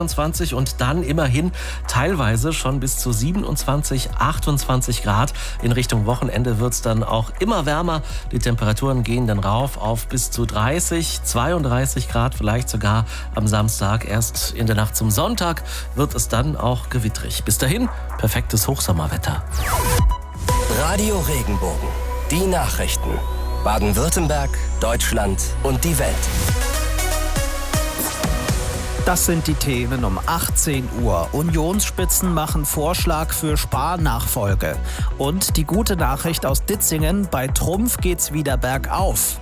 und dann immerhin teilweise schon bis zu 27, 28 Grad. In Richtung Wochenende wird es dann auch immer wärmer. Die Temperaturen gehen dann rauf auf bis zu 30, 32 Grad, vielleicht sogar am Samstag. Erst in der Nacht zum Sonntag wird es dann auch gewittrig. Bis dahin, perfektes Hochsommerwetter. Radio Regenbogen. Die Nachrichten. Baden-Württemberg, Deutschland und die Welt. Das sind die Themen um 18 Uhr. Unionsspitzen machen Vorschlag für Spahn-Nachfolge. Und die gute Nachricht aus Ditzingen, bei Trumpf geht's wieder bergauf.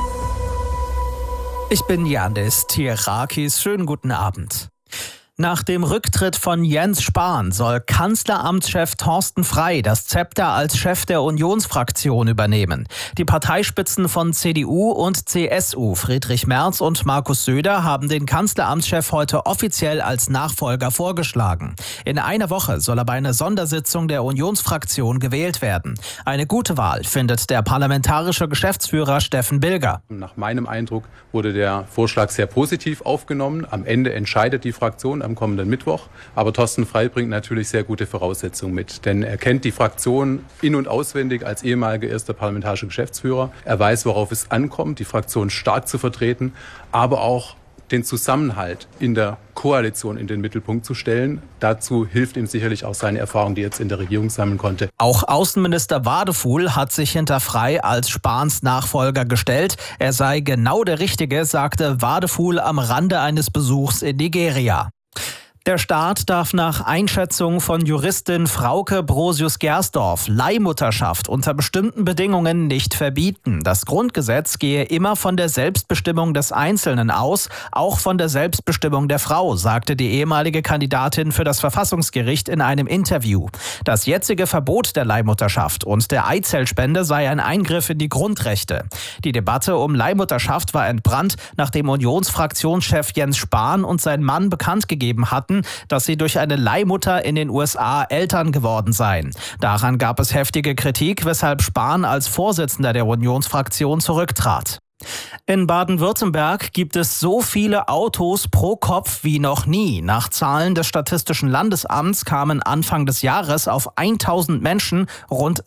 Ich bin Janis Tierakis. Schönen guten Abend. Nach dem Rücktritt von Jens Spahn soll Kanzleramtschef Thorsten Frey das Zepter als Chef der Unionsfraktion übernehmen. Die Parteispitzen von CDU und CSU, Friedrich Merz und Markus Söder, haben den Kanzleramtschef heute offiziell als Nachfolger vorgeschlagen. In einer Woche soll er bei einer Sondersitzung der Unionsfraktion gewählt werden. Eine gute Wahl findet der parlamentarische Geschäftsführer Steffen Bilger. Nach meinem Eindruck wurde der Vorschlag sehr positiv aufgenommen. Am Ende entscheidet die Fraktion am kommenden Mittwoch. Aber Thorsten Frey bringt natürlich sehr gute Voraussetzungen mit. Denn er kennt die Fraktion in- und auswendig als ehemaliger erster parlamentarischer Geschäftsführer. Er weiß, worauf es ankommt, die Fraktion stark zu vertreten, aber auch den Zusammenhalt in der Koalition in den Mittelpunkt zu stellen. Dazu hilft ihm sicherlich auch seine Erfahrung, die er jetzt in der Regierung sammeln konnte. Auch Außenminister Wadefuhl hat sich hinter Frey als Spahns Nachfolger gestellt. Er sei genau der Richtige, sagte Wadefuhl am Rande eines Besuchs in Nigeria. Der Staat darf nach Einschätzung von Juristin Frauke Brosius-Gersdorf Leihmutterschaft unter bestimmten Bedingungen nicht verbieten. Das Grundgesetz gehe immer von der Selbstbestimmung des Einzelnen aus, auch von der Selbstbestimmung der Frau, sagte die ehemalige Kandidatin für das Verfassungsgericht in einem Interview. Das jetzige Verbot der Leihmutterschaft und der Eizellspende sei ein Eingriff in die Grundrechte. Die Debatte um Leihmutterschaft war entbrannt, nachdem Unionsfraktionschef Jens Spahn und sein Mann bekannt gegeben hatten, dass sie durch eine Leihmutter in den USA Eltern geworden seien. Daran gab es heftige Kritik, weshalb Spahn als Vorsitzender der Unionsfraktion zurücktrat. In Baden-Württemberg gibt es so viele Autos pro Kopf wie noch nie. Nach Zahlen des Statistischen Landesamts kamen Anfang des Jahres auf 1000 Menschen rund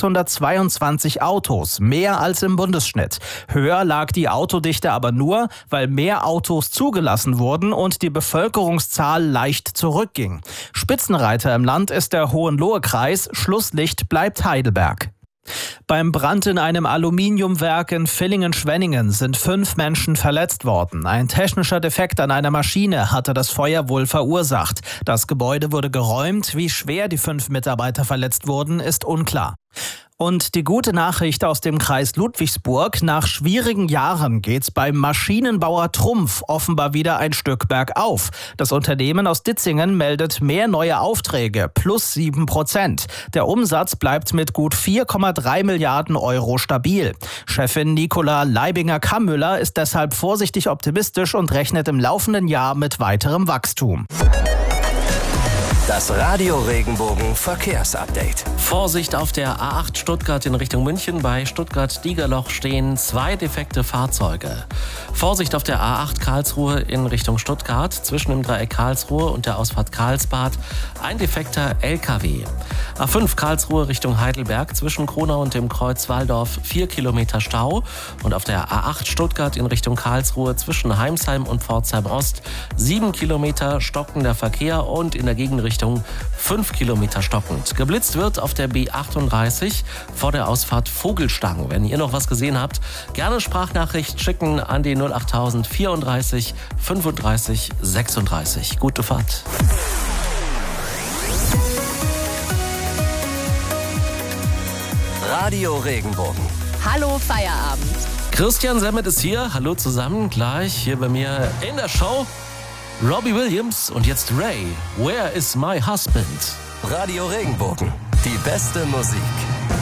622 Autos, mehr als im Bundesschnitt. Höher lag die Autodichte aber nur, weil mehr Autos zugelassen wurden und die Bevölkerungszahl leicht zurückging. Spitzenreiter im Land ist der Hohenlohe-Kreis, Schlusslicht bleibt Heidelberg. Beim Brand in einem Aluminiumwerk in Villingen-Schwenningen sind 5 Menschen verletzt worden. Ein technischer Defekt an einer Maschine hatte das Feuer wohl verursacht. Das Gebäude wurde geräumt. Wie schwer die 5 Mitarbeiter verletzt wurden, ist unklar. Und die gute Nachricht aus dem Kreis Ludwigsburg: Nach schwierigen Jahren geht's beim Maschinenbauer Trumpf offenbar wieder ein Stück bergauf. Das Unternehmen aus Ditzingen meldet mehr neue Aufträge, plus 7%. Der Umsatz bleibt mit gut 4,3 Milliarden Euro stabil. Chefin Nicola Leibinger-Kammüller ist deshalb vorsichtig optimistisch und rechnet im laufenden Jahr mit weiterem Wachstum. Das Radio Regenbogen Verkehrsupdate. Vorsicht auf der A8 Stuttgart in Richtung München. Bei Stuttgart-Diegerloch stehen 2 defekte Fahrzeuge. Vorsicht auf der A8 Karlsruhe in Richtung Stuttgart. Zwischen dem Dreieck Karlsruhe und der Ausfahrt Karlsbad ein defekter LKW. A5 Karlsruhe Richtung Heidelberg. Zwischen Kronau und dem Kreuz Walldorf 4 Kilometer Stau. Und auf der A8 Stuttgart in Richtung Karlsruhe zwischen Heimsheim und Pforzheim Ost 7 Kilometer stockender Verkehr und in der Gegenrichtung 5 Kilometer stockend. Geblitzt wird auf der B38 vor der Ausfahrt Vogelstang. Wenn ihr noch was gesehen habt, gerne Sprachnachricht schicken an die 08000 34 35 36. Gute Fahrt. Radio Regenbogen. Hallo Feierabend. Christian Semmet ist hier. Hallo zusammen. Gleich hier bei mir in der Show Robbie Williams und jetzt Ray. Where is my husband? Radio Regenbogen. Die beste Musik.